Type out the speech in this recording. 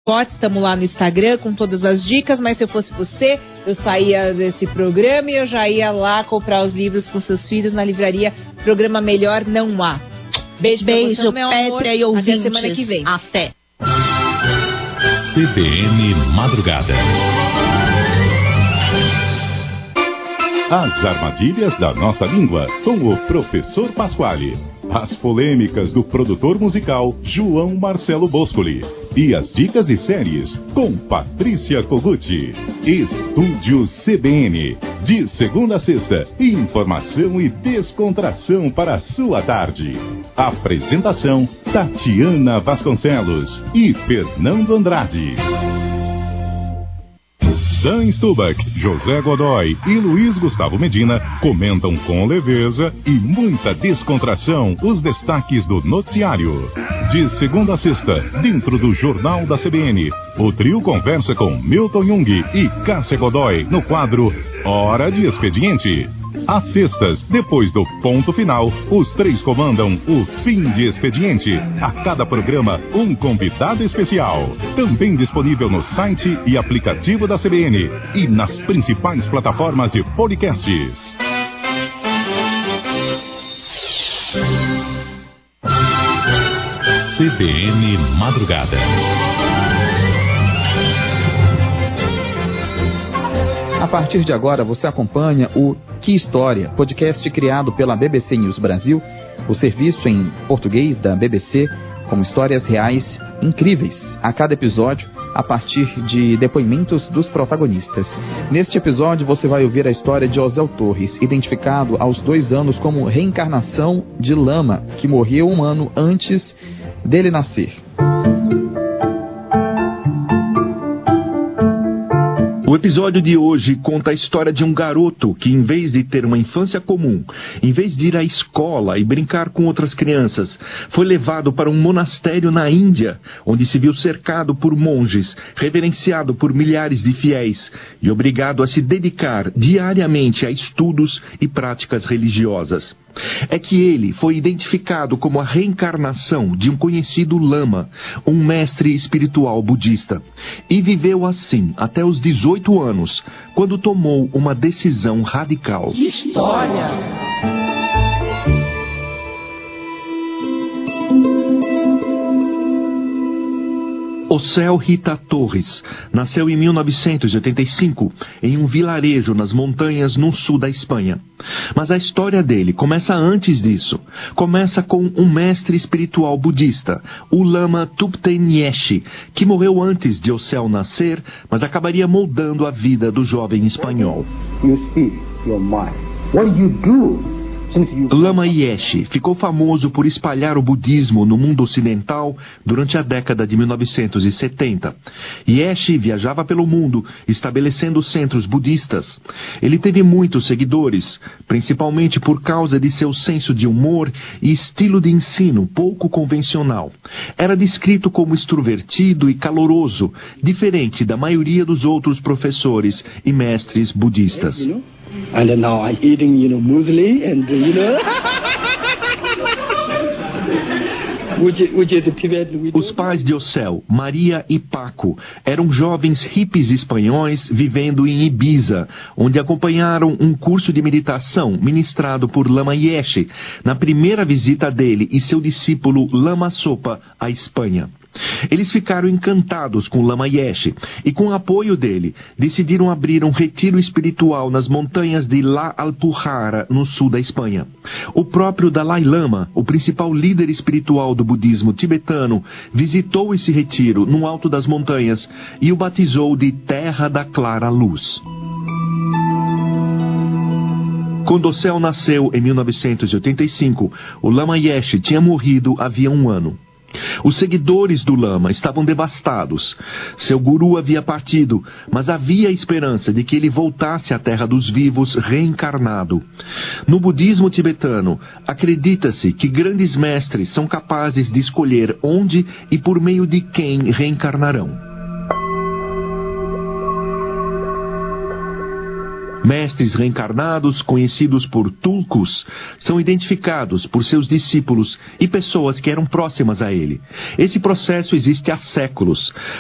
Estamos lá no Instagram com todas as dicas, mas se eu fosse você, eu saía desse programa e eu já ia lá comprar os livros com seus filhos na livraria Programa Melhor Não Há. Beijo, você, meu amor. Pétrea e ouvintes. Até semana que vem. Até. CBN Madrugada. As armadilhas da nossa língua, com o professor Pasquale. As polêmicas do produtor musical João Marcelo Boscoli. E as dicas de séries com Patrícia Koguchi. Estúdio CBN. De segunda a sexta, informação e descontração para a sua tarde. Apresentação Tatiana Vasconcelos e Fernando Andrade. Dan Stubach, José Godoy e Luiz Gustavo Medina comentam com leveza e muita descontração os destaques do noticiário. De segunda a sexta, dentro do Jornal da CBN, o trio conversa com Milton Jung e Cássia Godoy no quadro Hora de Expediente. Às sextas, depois do ponto final, os três comandam o Fim de Expediente. A cada programa, um convidado especial. Também disponível no site e aplicativo da CBN e nas principais plataformas de podcasts. CBN Madrugada. A partir de agora, você acompanha o Que História, podcast criado pela BBC News Brasil, o serviço em português da BBC, com histórias reais incríveis a cada episódio, a partir de depoimentos dos protagonistas. Neste episódio, você vai ouvir a história de Osel Torres, identificado aos 2 anos como reencarnação de lama, que morreu 1 ano antes dele nascer. O episódio de hoje conta a história de um garoto que, em vez de ter uma infância comum, em vez de ir à escola e brincar com outras crianças, foi levado para um monastério na Índia, onde se viu cercado por monges, reverenciado por milhares de fiéis e obrigado a se dedicar diariamente a estudos e práticas religiosas. É que ele foi identificado como a reencarnação de um conhecido lama, um mestre espiritual budista, e viveu assim até os 18 anos, quando tomou uma decisão radical. Que história! Osel Rita Torres nasceu em 1985 em um vilarejo nas montanhas no sul da Espanha. Mas a história dele começa antes disso. Começa com um mestre espiritual budista, o Lama Thupten Nyeshe, que morreu antes de Osel nascer, mas acabaria moldando a vida do jovem espanhol. Lama Yeshe ficou famoso por espalhar o budismo no mundo ocidental durante a década de 1970. Yeshe viajava pelo mundo, estabelecendo centros budistas. Ele teve muitos seguidores, principalmente por causa de seu senso de humor e estilo de ensino pouco convencional. Era descrito como extrovertido e caloroso, diferente da maioria dos outros professores e mestres budistas. And now I'm eating, muesli and, Os pais de Osel, Maria e Paco, eram jovens hippies espanhóis vivendo em Ibiza, onde acompanharam um curso de meditação ministrado por Lama Yeshe na primeira visita dele e seu discípulo Lama Zopa à Espanha. Eles ficaram encantados com Lama Yeshe e, com o apoio dele, decidiram abrir um retiro espiritual nas montanhas de La Alpujarra, no sul da Espanha. O próprio Dalai Lama, o principal líder espiritual do budismo tibetano, visitou esse retiro no alto das montanhas e o batizou de Terra da Clara Luz. Quando Osel nasceu em 1985, o Lama Yeshe tinha morrido havia 1 ano. Os seguidores do Lama estavam devastados. Seu guru havia partido, mas havia esperança de que ele voltasse à terra dos vivos reencarnado. No budismo tibetano, acredita-se que grandes mestres são capazes de escolher onde e por meio de quem reencarnarão. Mestres reencarnados, conhecidos por tulkus, são identificados por seus discípulos e pessoas que eram próximas a ele. Esse processo existe há séculos.